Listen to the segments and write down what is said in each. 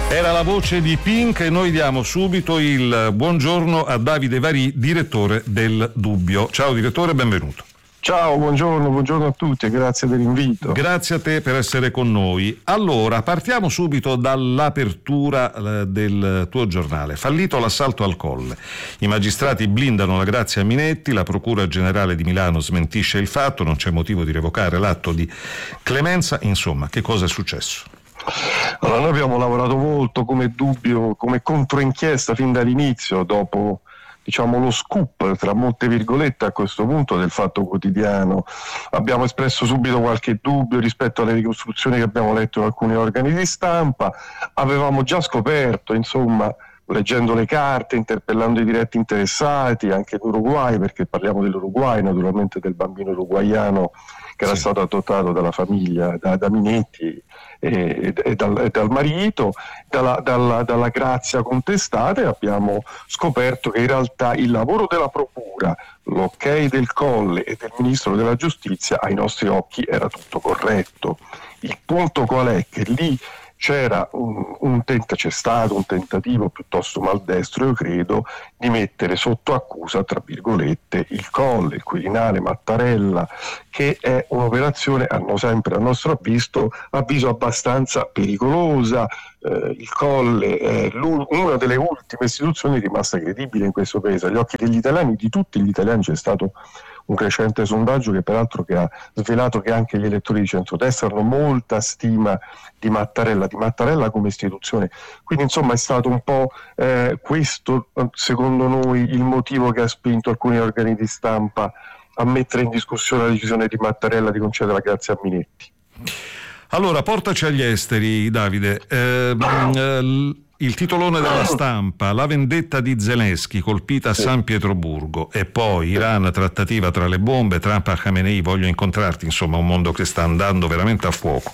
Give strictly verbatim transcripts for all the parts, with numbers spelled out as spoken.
Era la voce di Pink e noi diamo subito il buongiorno a Davide Varì, direttore del Dubbio. Ciao direttore, benvenuto. Ciao, buongiorno, buongiorno a tutti e grazie dell'invito. Grazie a te per essere con noi. Allora, partiamo subito dall'apertura eh, del tuo giornale. Fallito l'assalto al Colle. I magistrati blindano la Grazia Minetti, la Procura Generale di Milano smentisce il fatto, non c'è motivo di revocare l'atto di clemenza. Insomma, che cosa è successo? Allora, noi abbiamo lavorato molto come Dubbio, come controinchiesta fin dall'inizio, dopo diciamo lo scoop tra molte virgolette a questo punto del Fatto Quotidiano. Abbiamo espresso subito qualche dubbio rispetto alle ricostruzioni che abbiamo letto in alcuni organi di stampa. Avevamo già scoperto, insomma, leggendo le carte, interpellando i diretti interessati, anche l'Uruguay, perché parliamo dell'Uruguay, naturalmente del bambino uruguaiano che era sì. stato adottato dalla famiglia, da, da Minetti e, e, dal, e dal marito, dalla, dalla, dalla Grazia contestata, e abbiamo scoperto che in realtà il lavoro della Procura, l'ok del Colle e del Ministro della Giustizia ai nostri occhi era tutto corretto. Il punto qual è? Che lì c'era un, un tenta, c'è stato un tentativo piuttosto maldestro, io credo, di mettere sotto accusa, tra virgolette, il Colle, il Quirinale, Mattarella, che è un'operazione, hanno sempre a nostro avviso, avviso abbastanza pericolosa. Eh, il Colle è una delle ultime istituzioni rimasta credibile in questo paese. Agli occhi degli italiani, di tutti gli italiani, c'è stato un recente sondaggio che peraltro che ha svelato che anche gli elettori di centrodestra hanno molta stima di Mattarella, di Mattarella come istituzione. Quindi insomma è stato un po' eh, questo, secondo noi, il motivo che ha spinto alcuni organi di stampa a mettere in discussione la decisione di Mattarella di concedere la grazia a Minetti. Allora, portaci agli esteri, Davide. Eh, eh, il titolone della Stampa, la vendetta di Zelensky colpita a San Pietroburgo, e poi Iran, trattativa tra le bombe, Trump a Khamenei, voglio incontrarti, insomma un mondo che sta andando veramente a fuoco.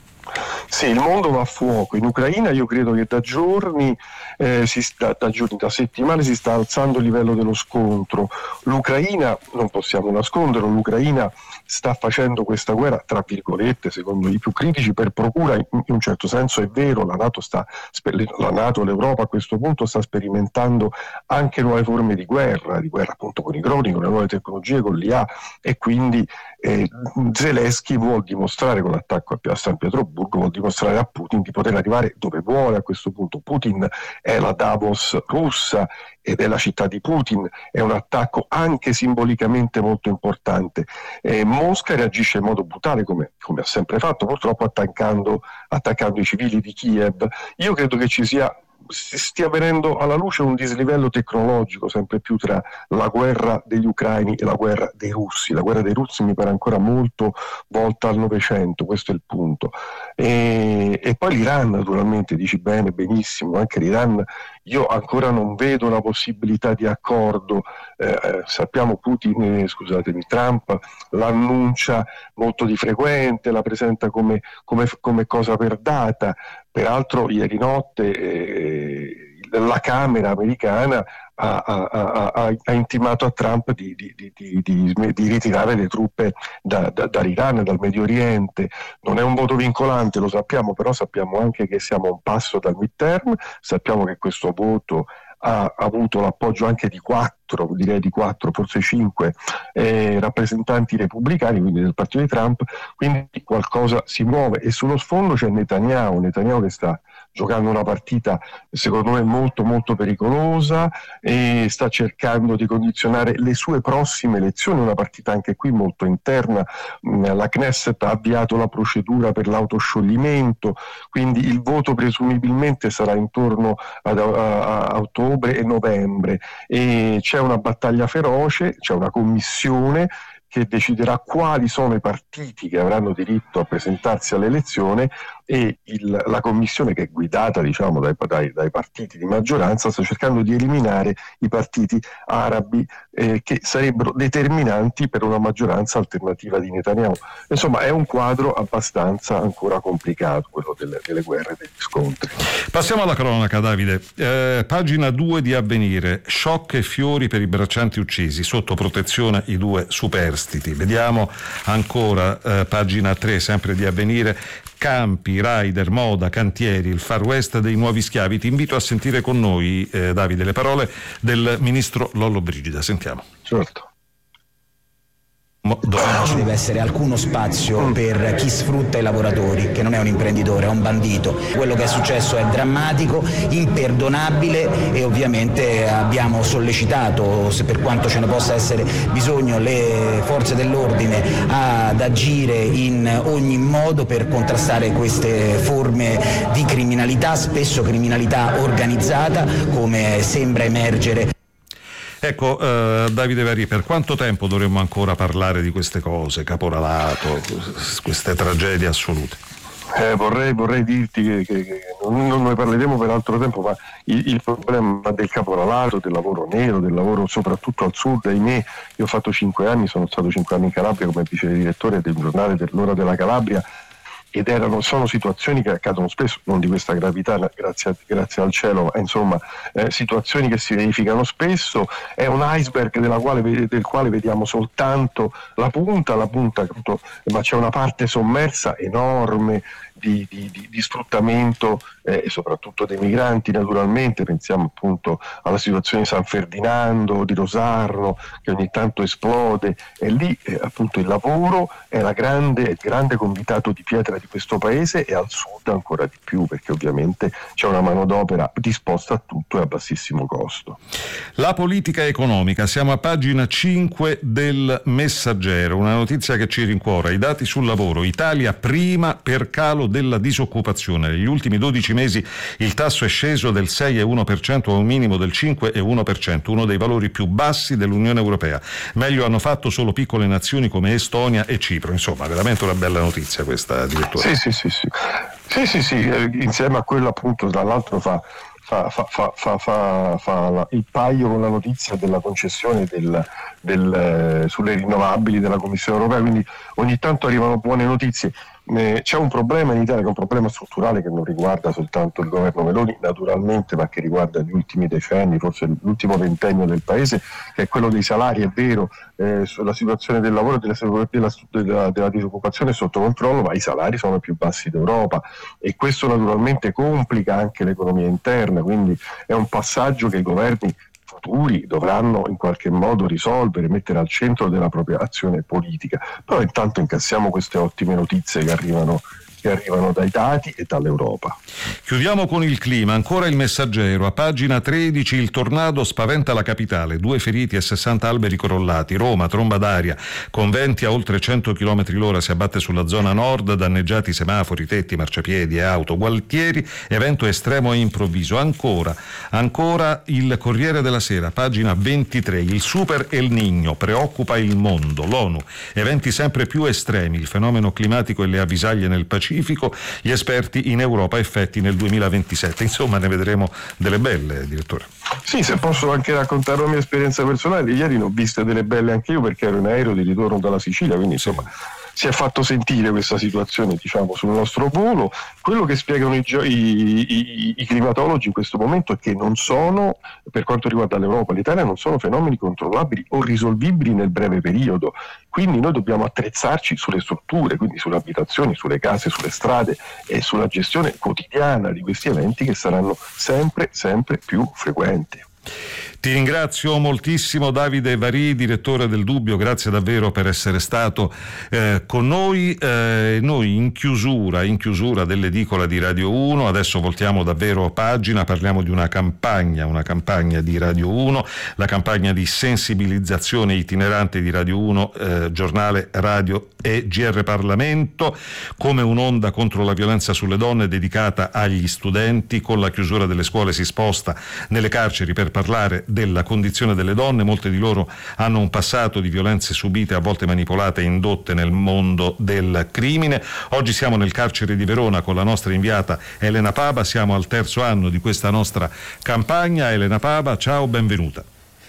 Sì, il mondo va a fuoco. In Ucraina io credo che da giorni, eh, si sta, da giorni, da settimane si sta alzando il livello dello scontro. L'Ucraina, non possiamo nasconderlo, l'Ucraina sta facendo questa guerra, tra virgolette, secondo i più critici, per procura. In un certo senso è vero, la NATO, sta, la NATO, l'Europa a questo punto sta sperimentando anche nuove forme di guerra, di guerra appunto con i droni, con le nuove tecnologie, con l'I A, e quindi eh, Zelensky vuol dimostrare con l'attacco a San Pietroburgo, vuol dimostrare a Putin di poter arrivare dove vuole a questo punto. Putin è la Davos russa ed è la città di Putin, è un attacco anche simbolicamente molto importante. Eh, Mosca reagisce in modo brutale come, come ha sempre fatto, purtroppo attaccando, attaccando i civili di Kiev. Io credo che ci sia stia venendo alla luce un dislivello tecnologico sempre più tra la guerra degli ucraini e la guerra dei russi. La guerra dei russi mi pare ancora molto volta al Novecento, questo è il punto. E, e poi l'Iran, naturalmente, dici bene, benissimo, anche l'Iran io ancora non vedo una possibilità di accordo. Eh, sappiamo Putin, eh, scusatemi, Trump l'annuncia molto di frequente, la presenta come, come, come cosa per data. Peraltro ieri notte eh, la Camera americana ha, ha, ha, ha intimato a Trump di, di, di, di, di ritirare le truppe da, da, dall'Iran, dal Medio Oriente. Non è un voto vincolante, lo sappiamo, però sappiamo anche che siamo a un passo dal midterm, sappiamo che questo voto ha avuto l'appoggio anche di quattro, direi di quattro, forse cinque eh, rappresentanti repubblicani, quindi del partito di Trump, quindi qualcosa si muove. E sullo sfondo c'è Netanyahu, Netanyahu che sta giocando una partita secondo me molto molto pericolosa e sta cercando di condizionare le sue prossime elezioni, una partita anche qui molto interna. La Knesset ha avviato la procedura per l'autoscioglimento, quindi il voto presumibilmente sarà intorno ad, a, a ottobre e novembre, e c'è una battaglia feroce, c'è una commissione che deciderà quali sono i partiti che avranno diritto a presentarsi all'elezione, e il, la commissione, che è guidata diciamo dai, dai, dai partiti di maggioranza, sta cercando di eliminare i partiti arabi eh, che sarebbero determinanti per una maggioranza alternativa di Netanyahu. Insomma è un quadro abbastanza ancora complicato, quello delle, delle guerre, degli scontri. Passiamo alla cronaca, Davide. Eh, pagina due di Avvenire: shock e fiori per i braccianti uccisi, sotto protezione i due superstiti. Vediamo ancora eh, pagina tre sempre di Avvenire: campi, rider, moda, cantieri, il far west dei nuovi schiavi. Ti invito a sentire con noi, eh, Davide, le parole del ministro Lollobrigida. Sentiamo. Certo. Ci deve essere alcuno spazio per chi sfrutta i lavoratori, che non è un imprenditore, è un bandito. Quello che è successo è drammatico, imperdonabile, e ovviamente abbiamo sollecitato, se per quanto ce ne possa essere bisogno, le forze dell'ordine ad agire in ogni modo per contrastare queste forme di criminalità, spesso criminalità organizzata, come sembra emergere. Ecco, eh, Davide Varii, per quanto tempo dovremmo ancora parlare di queste cose, caporalato, queste tragedie assolute? Eh, vorrei, vorrei dirti che, che, che non, non ne parleremo per altro tempo, ma il, il problema del caporalato, del lavoro nero, del lavoro soprattutto al sud, ahimè, io ho fatto cinque anni, sono stato cinque anni in Calabria come vice direttore del giornale dell'Ora della Calabria, ed erano, sono situazioni che accadono spesso, non di questa gravità, grazie, a, grazie al cielo, ma insomma eh, situazioni che si verificano spesso. È un iceberg della quale, del quale vediamo soltanto la punta, la punta, ma c'è una parte sommersa enorme di, di, di, di sfruttamento eh, e soprattutto dei migranti, naturalmente. Pensiamo appunto alla situazione di San Ferdinando, di Rosarno, che ogni tanto esplode, e lì eh, appunto il lavoro è la grande, il grande convitato di pietra di questo paese, e al sud ancora di più, perché ovviamente c'è una manodopera disposta a tutto e a bassissimo costo. La politica economica, siamo a pagina cinque del Messaggero, una notizia che ci rincuora: i dati sul lavoro, Italia prima per calo della disoccupazione. Negli ultimi dodici mesi il tasso è sceso del sei virgola uno per cento a un minimo del cinque virgola uno per cento, uno dei valori più bassi dell'Unione Europea. Meglio hanno fatto solo piccole nazioni come Estonia e Cipro. Insomma, veramente una bella notizia questa, direttore. Sì, sì, sì, sì. Sì, sì, sì, insieme a quello appunto dall'altro fa Fa, fa, fa, fa, fa, fa la, il paio con la notizia della concessione del, del, eh, sulle rinnovabili della Commissione Europea, quindi ogni tanto arrivano buone notizie. Eh, c'è un problema in Italia, che è un problema strutturale che non riguarda soltanto il governo Meloni, naturalmente, ma che riguarda gli ultimi decenni, forse l'ultimo ventennio del paese, che è quello dei salari. È vero, eh, la situazione del lavoro e della, della, della, della disoccupazione è sotto controllo, ma i salari sono i più bassi d'Europa, e questo naturalmente complica anche l'economia interna, quindi è un passaggio che i governi futuri dovranno in qualche modo risolvere, mettere al centro della propria azione politica. Però intanto incassiamo queste ottime notizie che arrivano che arrivano dai dati e dall'Europa. Chiudiamo con il clima, ancora il Messaggero, a pagina tredici: il tornado spaventa la capitale, due feriti e sessanta alberi crollati, Roma, tromba d'aria, con venti a oltre cento chilometri l'ora, si abbatte sulla zona nord, danneggiati semafori, tetti, marciapiedi e auto, Gualtieri, evento estremo e improvviso. Ancora, ancora il Corriere della Sera, pagina ventitré, il super El Niño preoccupa il mondo, l'ONU, eventi sempre più estremi, il fenomeno climatico e le avvisaglie nel Pacifico, gli esperti in Europa, effetti nel duemilaventisette. Insomma, ne vedremo delle belle, direttore. Sì, se posso anche raccontare la mia esperienza personale, ieri ne ho viste delle belle anche io, perché ero in aereo di ritorno dalla Sicilia, quindi insomma si è fatto sentire questa situazione, diciamo, sul nostro volo. Quello che spiegano i, i, i, i climatologi in questo momento è che non sono, per quanto riguarda l'Europa e l'Italia, non sono fenomeni controllabili o risolvibili nel breve periodo, quindi noi dobbiamo attrezzarci sulle strutture, quindi sulle abitazioni, sulle case, sulle strade e sulla gestione quotidiana di questi eventi, che saranno sempre, sempre più frequenti. Ti ringrazio moltissimo, Davide Varii, direttore del Dubbio, grazie davvero per essere stato eh, con noi. Eh, noi in chiusura, in chiusura dell'edicola di Radio uno, adesso voltiamo davvero pagina, parliamo di una campagna, una campagna di Radio uno, la campagna di sensibilizzazione itinerante di Radio uno, eh, giornale, radio e G R Parlamento, come un'onda contro la violenza sulle donne dedicata agli studenti. Con la chiusura delle scuole si sposta nelle carceri per parlare della condizione delle donne. Molte di loro hanno un passato di violenze subite, a volte manipolate e indotte nel mondo del crimine. Oggi siamo nel carcere di Verona con la nostra inviata Elena Paba, siamo al terzo anno di questa nostra campagna. Elena Paba, ciao, benvenuta.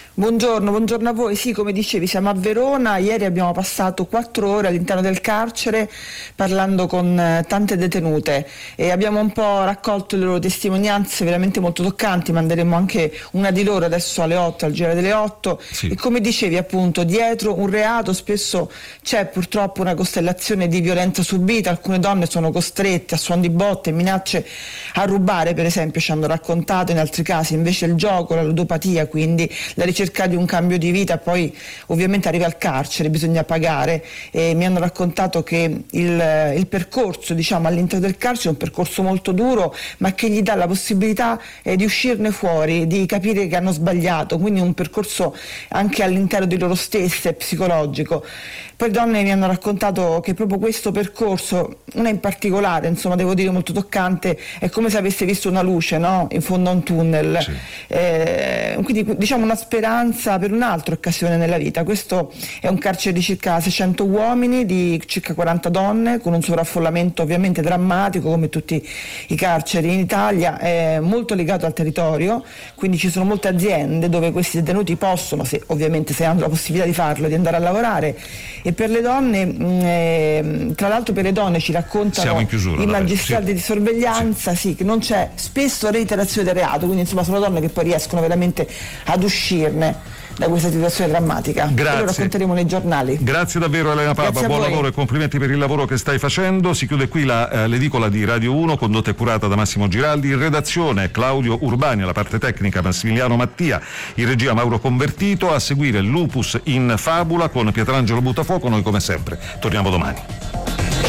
Buongiorno, buongiorno a voi. Sì, come dicevi, siamo a Verona. Ieri abbiamo passato quattro ore all'interno del carcere parlando con eh, tante detenute e abbiamo un po' raccolto le loro testimonianze veramente molto toccanti. Manderemo anche una di loro adesso alle otto, al giro delle otto. Sì. E come dicevi, appunto, dietro un reato spesso c'è purtroppo una costellazione di violenza subita. Alcune donne sono costrette a suon di botte e minacce a rubare, per esempio, ci hanno raccontato. In altri casi invece il gioco, la ludopatia, quindi la ricerca di un cambio di vita, poi ovviamente arriva al carcere, bisogna pagare, e mi hanno raccontato che il, il percorso, diciamo, all'interno del carcere è un percorso molto duro, ma che gli dà la possibilità eh, di uscirne fuori, di capire che hanno sbagliato, quindi un percorso anche all'interno di loro stesse, psicologico. Poi donne mi hanno raccontato che proprio questo percorso, una in particolare, insomma, devo dire molto toccante, è come se avesse visto una luce, no? In fondo a un tunnel. Sì. Eh, quindi diciamo una speranza per un'altra occasione nella vita. Questo è un carcere di circa seicento uomini, di circa quaranta donne, con un sovraffollamento ovviamente drammatico come tutti i carceri in Italia, è molto legato al territorio, quindi ci sono molte aziende dove questi detenuti possono, se, ovviamente se hanno la possibilità di farlo, di andare a lavorare. E per le donne, eh, tra l'altro per le donne ci raccontano chiusura, i magistrati sì. di sorveglianza sì. Sì, che non c'è spesso reiterazione del reato, quindi insomma sono donne che poi riescono veramente ad uscirne da questa situazione drammatica. Grazie. E lo racconteremo nei giornali. Grazie davvero Elena Papa, buon lavoro e complimenti per il lavoro che stai facendo. Si chiude qui la, eh, l'edicola di Radio uno, condotta e curata da Massimo Giraldi, in redazione Claudio Urbani, alla parte tecnica Massimiliano Mattia, in regia Mauro Convertito, a seguire Lupus in Fabula con Pietrangelo Buttafuoco. Noi come sempre torniamo domani.